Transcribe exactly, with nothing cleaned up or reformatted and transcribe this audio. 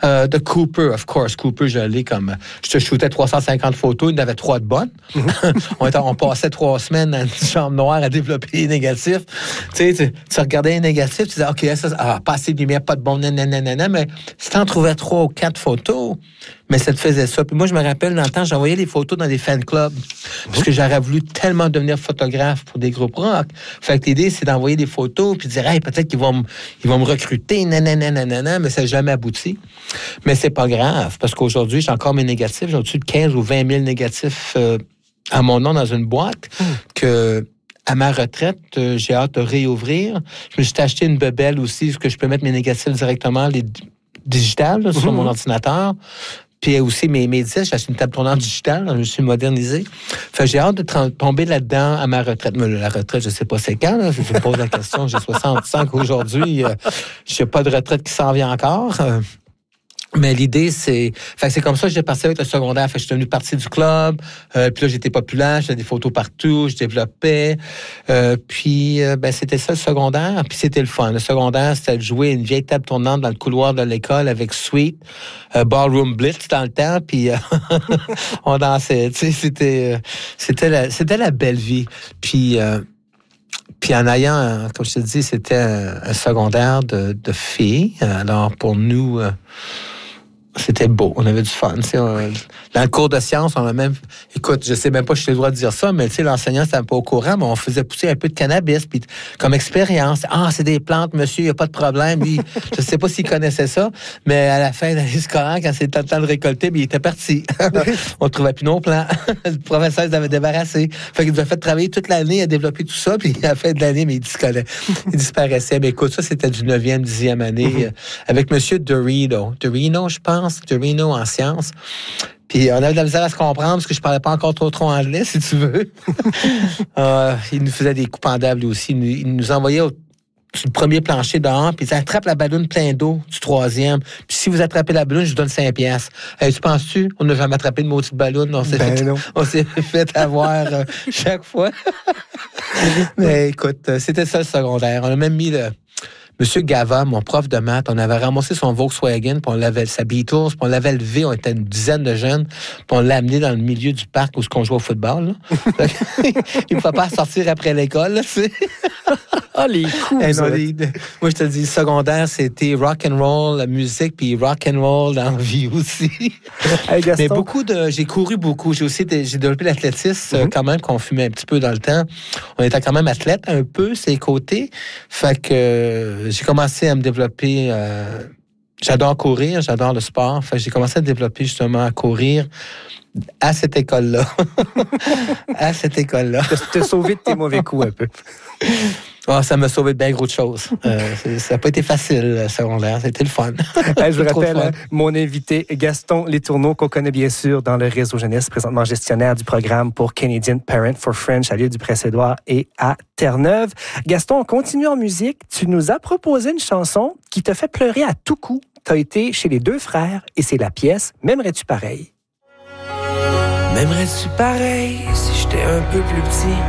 Euh, de Cooper, of course. Cooper, je l'ai comme... Je te shootais trois cent cinquante photos, il y en avait trois de bonnes. Mm-hmm. on, était, on passait trois semaines dans une chambre noire à développer les négatifs. Tu sais, tu, tu regardais les négatifs, tu disais, OK, ça, ah, pas assez de lumière, pas de bon, nanana, mais si tu en trouvais trois ou quatre photos, mais ça te faisait ça. Puis moi, je me rappelle, dans le temps, j'envoyais les photos dans des fan clubs, mm-hmm. parce que j'aurais voulu tellement devenir photographe pour des groupes rock. Fait que l'idée, c'est d'envoyer des photos, puis de dire, hey, peut-être qu'ils vont, m- ils vont me recruter, nanana, nanana, mais ça n'a jamais abouti. Mais c'est pas grave, parce qu'aujourd'hui, j'ai encore mes négatifs. J'ai au-dessus de quinze ou vingt mille négatifs euh, à mon nom dans une boîte mm. que, à ma retraite, euh, j'ai hâte de réouvrir. Je me suis acheté une bebelle aussi, parce que je peux mettre mes négatifs directement, les d- digitales, là, mm-hmm. sur mon ordinateur. Puis aussi, mes, mes disques, j'ai acheté une table tournante digitale, je me suis modernisé. Fait que j'ai hâte de t- tomber là-dedans à ma retraite. Mais la retraite, je ne sais pas c'est quand, là. Je me pose la question, j'ai soixante-cinq aujourd'hui, euh, je n'ai pas de retraite qui s'en vient encore. Euh, Mais l'idée, c'est... Fait que c'est comme ça que j'ai parti avec le secondaire. Fait que je suis devenu partie du club. Euh, puis là, j'étais populaire. J'avais des photos partout. Je développais. Euh, puis, euh, ben, c'était ça, le secondaire. Puis c'était le fun. Le secondaire, c'était de jouer une vieille table tournante dans le couloir de l'école avec Sweet, euh, Ballroom Blitz dans le temps. Puis euh, on dansait. Tu sais, c'était... C'était la, c'était la belle vie. Puis... Euh, Puis en ayant, comme je te dis, c'était un, un secondaire de, de filles. Alors pour nous, euh, c'était beau. On avait du fun. Tu sais, on, dans le cours de sciences, on a même... Écoute, je sais même pas si j'ai le droit de dire ça, mais tu sais, l'enseignant, c'était un peu au courant, mais on faisait pousser un peu de cannabis, puis comme expérience. Ah, c'est des plantes, monsieur, il n'y a pas de problème. Lui, je sais pas s'il connaissait ça, mais à la fin de l'année scolaire, quand c'était le temps de récolter, bien, il était parti. On ne trouvait plus nos plants. Le professeur les avait débarrassés. Fait qu'il nous a fait travailler toute l'année à développer tout ça, puis à la fin de l'année, mais il disparaissait. Il disparaissait. Mais écoute, ça, c'était du neuvième, dixième année, euh, avec monsieur Dorino. Dorino, je pense. Dorino en sciences. Puis on avait de la misère à se comprendre parce que je parlais pas encore trop trop anglais, si tu veux. euh, il nous faisait des coups pendables aussi. Il nous, il nous envoyait au, sur le premier plancher dehors, puis il disait, attrape la balloune plein d'eau du troisième. Puis si vous attrapez la balloune, je vous donne cinq piastres. Hey, tu penses-tu? On n'a jamais attrapé de maudite balloune. On s'est, ben fait, on s'est fait avoir euh, chaque fois. Mais écoute, c'était ça le secondaire. On a même mis le... Monsieur Gava, mon prof de maths, on avait ramassé son Volkswagen, puis on l'avait, sa Beatles, puis on l'avait levé, on était une dizaine de jeunes, puis on l'a amené dans le milieu du parc où on jouait au football. Là. Il ne pouvait pas sortir après l'école, là, tu sais. Ah, les coups! Hey, non, les, moi, je te dis, le secondaire, c'était rock and roll, la musique, puis rock and roll dans la vie aussi. Hey, mais beaucoup de... J'ai couru beaucoup. J'ai aussi j'ai développé l'athlétisme, mm-hmm. quand même, qu'on fumait un petit peu dans le temps. On était quand même athlète un peu, ses côtés. Fait que euh, j'ai commencé à me développer... Euh, j'adore courir, j'adore le sport. Fait que j'ai commencé à développer, justement, à courir à cette école-là. à cette école-là. Tu t'es sauvé de tes mauvais coups un peu. Oh, ça m'a sauvé de bien gros de choses. Euh, ça n'a pas été facile, le secondaire. C'était le fun. Hey, je vous rappelle, mon invité, Gaston Letourneau, qu'on connaît bien sûr dans le réseau jeunesse, présentement gestionnaire du programme pour Canadian Parent for French à l'île du Prince-Édouard et à Terre-Neuve. Gaston, on continue en musique. Tu nous as proposé une chanson qui te fait pleurer à tout coup. Tu as été chez les deux frères et c'est la pièce « M'aimerais-tu pareil ». M'aimerais-tu pareil si j'étais un peu plus petit?